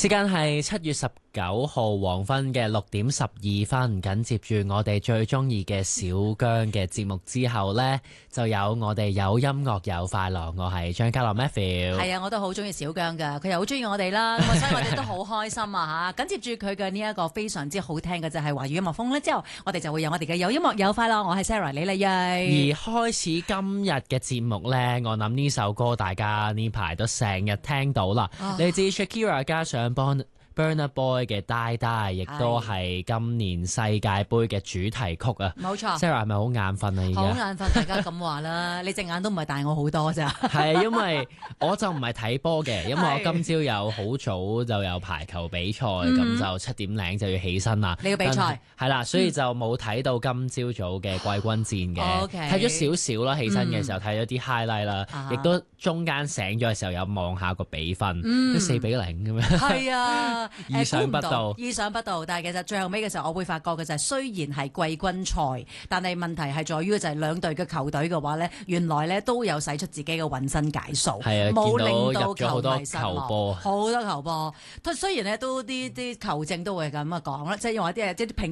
時間係7月19號黃昏嘅6:12，緊接住我哋最中意嘅小姜嘅節目之後呢，就有我哋有音樂有快樂，我係張家樂 Matthew。 係啊，我都好中意小姜噶，佢又好中意我哋啦，所以我哋都好開心啊吓！緊接住佢嘅呢一個非常之好聽嘅就係華語音樂風咧，之後我哋就會有我哋嘅有音樂有快樂，我係 Sarah 李麗蕊。 而開始今日嘅節目呢，我諗呢首歌大家呢排都成日聽到啦，嚟自 Shakira 加上Burna Boy 嘅 Die Die， 亦都係今年世界盃嘅主題曲啊！ 冇錯 ，Sarah 係咪好眼瞓啊？而家好眼瞓，大家咁話啦，你隻眼都唔係大我好多咋？ 係因為我就唔係睇波嘅，因為我今朝有好早就有排球比賽，咁就7點零就要起身啦。 你要比賽係啦，所以就冇睇到今朝早嘅季軍戰嘅，睇咗少少啦。起身嘅時候睇咗啲 highlight 啦，亦都中間醒咗嘅時候有望下個比分，都4-0咁樣。係啊。 意想不到， 意想不到，但係其實最後尾嘅時候，我會發覺嘅就係雖然係季軍賽，但係問題係在於就係兩隊嘅球隊嘅話咧，原來咧都有使出自己嘅渾身解數，冇令到球迷失望，好多球波。雖然咧都啲球證都會咁講啦，即係因為啲評